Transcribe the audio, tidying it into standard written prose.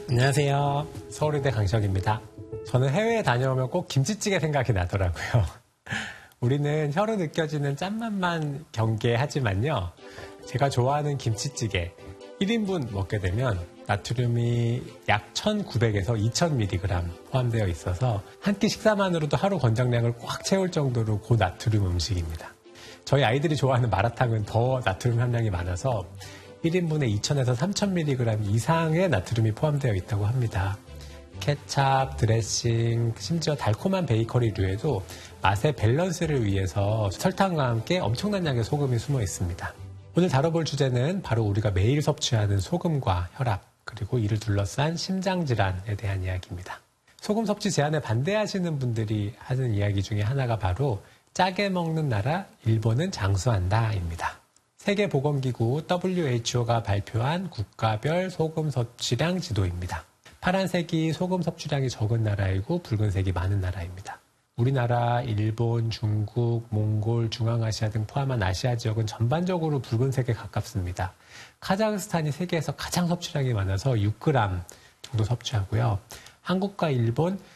안녕하세요. 서울의대 강시혁입니다. 저는 해외에 다녀오면 꼭 김치찌개 생각이 나더라고요. 우리는 혀로 느껴지는 짠맛만 경계하지만요. 제가 좋아하는 김치찌개 1인분 먹게 되면 나트륨이 약 1900에서 2000mg 포함되어 있어서 한 끼 식사만으로도 하루 권장량을 꽉 채울 정도로 고나트륨 음식입니다. 저희 아이들이 좋아하는 마라탕은 더 나트륨 함량이 많아서 1인분에 2000에서 3000mg 이상의 나트륨이 포함되어 있다고 합니다. 케찹, 드레싱, 심지어 달콤한 베이커리류에도 맛의 밸런스를 위해서 설탕과 함께 엄청난 양의 소금이 숨어 있습니다. 오늘 다뤄볼 주제는 바로 우리가 매일 섭취하는 소금과 혈압, 그리고 이를 둘러싼 심장질환에 대한 이야기입니다. 소금 섭취 제한에 반대하시는 분들이 하는 이야기 중에 하나가 바로 짜게 먹는 나라 일본은 장수한다입니다. 세계보건기구 WHO가 발표한 국가별 소금 섭취량 지도입니다. 파란색이 소금 섭취량이 적은 나라이고 붉은색이 많은 나라입니다. 우리나라, 일본, 중국, 몽골, 중앙아시아 등 포함한 아시아 지역은 전반적으로 붉은색에 가깝습니다. 카자흐스탄이 세계에서 가장 섭취량이 많아서 6g 정도 섭취하고요. 한국과 일본,